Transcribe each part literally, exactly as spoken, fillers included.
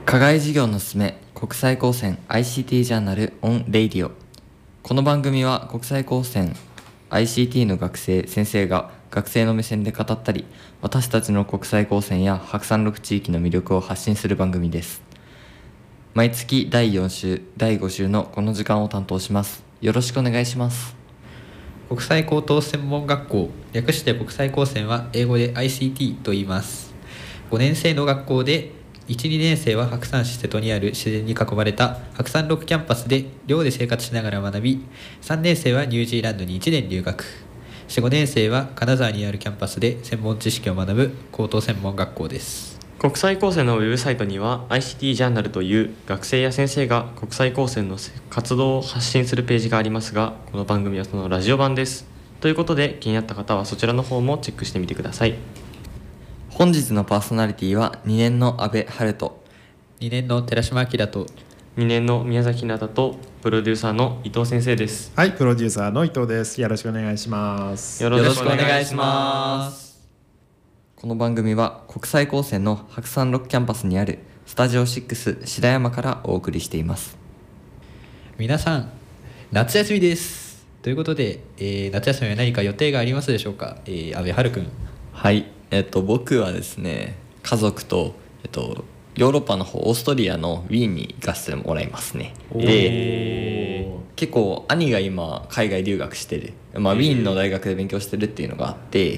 課外授業のすすめ国際高専 アイシーティー ジャーナル on Radio。 この番組は国際高専 アイシーティー の学生先生が学生の目線で語ったり、私たちの国際高専や白山六地域の魅力を発信する番組です。毎月だいよん週だいご週のこの時間を担当します。よろしくお願いします。 国際高等専門学校、略して国際高専は英語で アイシーティー と言います。ごねん生の学校でいち、にねん生は白山市瀬戸にある自然に囲まれた白山六キャンパスで寮で生活しながら学び、さんねん生はニュージーランドにいちねん留学、よん、ごねん生は金沢にあるキャンパスで専門知識を学ぶ高等専門学校です。 国際高専のウェブサイトには アイシーティー ジャーナルという学生や先生が国際高専の活動を発信するページがありますが、この番組はそのラジオ版です。ということで気になった方はそちらの方もチェックしてみてください。 本日のパーソナリティはにねんの阿部春人、 にねんの寺島明とにねんの宮崎灘とプロデューサーの伊藤先生です。 はい、プロデューサーの伊藤です。よろしくお願いします。 よろしくお願いします。 この番組は国際高専の白山六キャンパスにあるスタジオろく白山からお送りしています。 皆さん夏休みですということで、えー、夏休みは何か予定がありますでしょうか。えー、阿部春くん。 はい、えっと僕はですね、家族と、えっと、ヨーロッパの方オーストリアのウィーンに行かせてもらいますね。で、結構兄が今海外留学してる、まあ、ウィーンの大学で勉強してるっていうのがあって、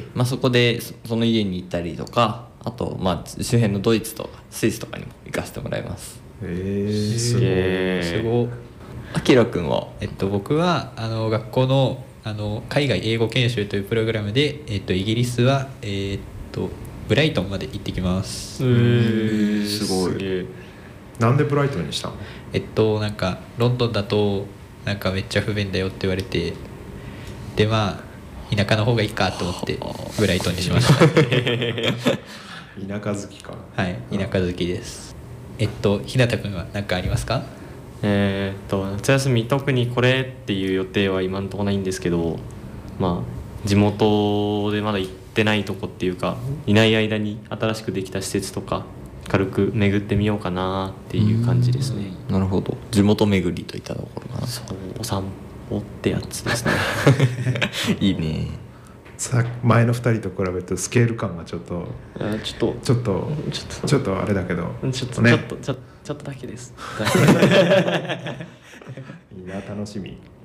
まあ、そこで そ, その家に行ったりとか、あとまあ周辺のドイツとかスイスとかにも行かせてもらいます。 へー、すごい。 すごい。 あきらくんは？ えっと僕はあの学校のあの海外英語研修というプログラムで、えっと、イギリスは、えー、っとブライトンまで行ってきます。 うーすごい。 すなんでブライトンにしたの？ えっとなんかロンドンだとなんかめっちゃ不便だよって言われて、でまあ田舎の方がいいかと思ってブライトンにしました田舎好きか。 はい、田舎好きです。えっと日向くんは何かありますか？ えー、っと夏休み特にこれっていう予定は今のところないんですけど、まあ地元でまだ行ってないとこっていうか、いない間に新しくできた施設とか軽く巡ってみようかなっていう感じですね。 なるほど、地元巡りといったところかな。 そう、お散歩ってやつですねいいね。 さ前のふたりと比べるとスケール感がちょっとあちょっとちょっとちょっとちょっとあれだけどちょっと、 ね、 ちょっとちょちょっとだけですいいな、楽しみ。